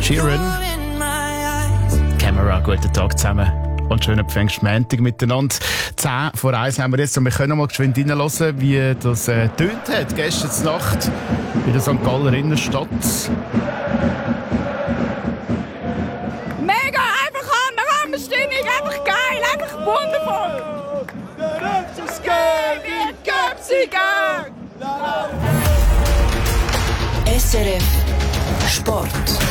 Sheeran. Camera, guten Tag zusammen. Und schönen Pfingstmontag miteinander. 10 vor 1 haben wir jetzt und wir können mal geschwind reinhören, wie das tönt hat gestern Nacht in der St. Galler Innenstadt. Mega, einfach Hammerstimmung, einfach geil, einfach wundervoll. Der Rückzugsgeld, Göpsiger! SRF Sport.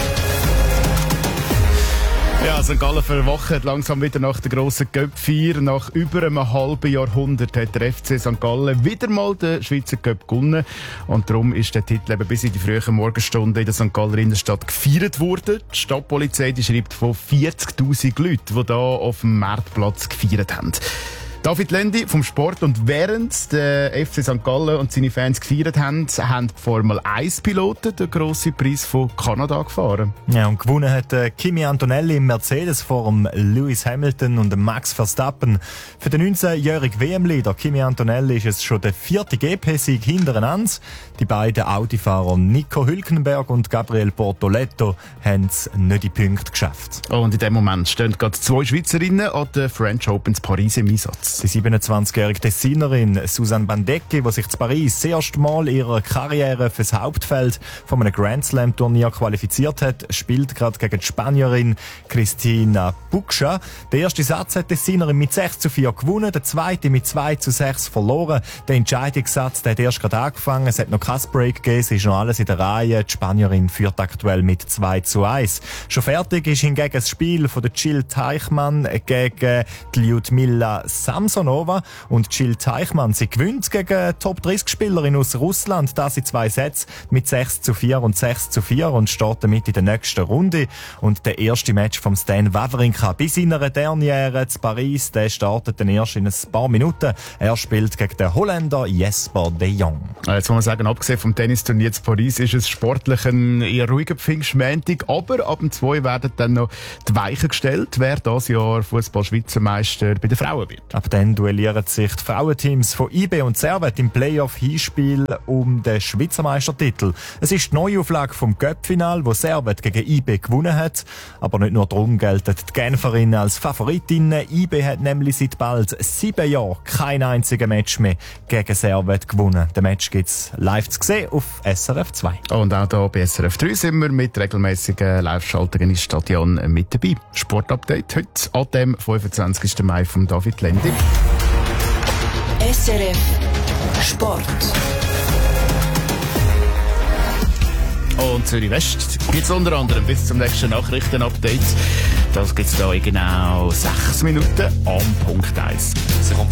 Ja, St. Gallen verwacht langsam wieder nach der grossen Cup-Feier. Nach über einem halben Jahrhundert hat der FC St. Gallen wieder mal den Schweizer Cup gewonnen. Und darum ist der Titel eben bis in die frühen Morgenstunden in der St. Galler Innenstadt gefeiert worden. Die Stadtpolizei die schreibt von 40'000 Leuten, die hier auf dem Marktplatz gefeiert haben. David Lendi vom Sport. Und während der FC St. Gallen und seine Fans gefeiert haben die Formel 1-Piloten den grossen Preis von Kanada gefahren. Ja, und gewonnen hat Kimi Antonelli im Mercedes vor dem Lewis Hamilton und dem Max Verstappen. Für den 19-jährigen WM-Leader Kimi Antonelli ist es schon der 4. GP-Sieg hintereinander. Die beiden Audi-Fahrer Nico Hülkenberg und Gabriel Bortoletto haben es nicht in die Punkte geschafft. Oh, und in dem Moment stehen gerade 2 Schweizerinnen an der French Open in Paris im Einsatz. Die 27-jährige Tessinerin Susanne Bandecchi, die sich in Paris das erste Mal ihrer Karriere fürs Hauptfeld von einem Grand Slam Turnier qualifiziert hat, spielt gerade gegen die Spanierin Cristina Buccia. Der erste Satz hat die Tessinerin mit 6:4 gewonnen, der zweite mit 2:6 verloren. Der Entscheidungssatz, der hat erst gerade angefangen, es hat noch kein Break gegeben, es ist noch alles in der Reihe. Die Spanierin führt aktuell mit 2:1. Schon fertig ist hingegen das Spiel von der Jill Teichmann gegen die Lyudmila Samsonova. Und Jill Teichmann, sie gewinnt gegen Top-30-Spielerin aus Russland, das in 2 Sätzen mit 6:4 und 6:4 und steht damit in der nächsten Runde. Und der erste Match vom Stan Wawrinka bis in einer Derniere zu Paris, der startet dann erst in ein paar Minuten. Er spielt gegen den Holländer Jesper de Jong. Jetzt muss man sagen, abgesehen vom Tennisturnier zu Paris ist es sportlich ein eher ruhiger Pfingstmontag, aber ab dem 2 werden dann noch die Weichen gestellt, wer dieses Jahr Fußball-Schweizermeister bei den Frauen wird. Ab dann duellieren sich die Frauenteams von IB und Servet im Playoff-Hinspiel um den Schweizer Meistertitel. Es ist die Neuauflage vom Cup-Final, wo Servet gegen IB gewonnen hat. Aber nicht nur darum gelten die Genferinnen als Favoritinnen. IB hat nämlich seit bald 7 Jahren kein einziges Match mehr gegen Servet gewonnen. Den Match gibt's live zu sehen auf SRF 2. Und auch hier bei SRF 3 sind wir mit regelmäßigen Live-Schaltungen ins Stadion mit dabei. Sportupdate heute an dem 25. Mai von David Lendi. SRF Sport. Und Zürich West gibt es unter anderem bis zum nächsten Nachrichtenupdate. Das gibt es hier in genau 6 Minuten am Punkt 1. Sie kommt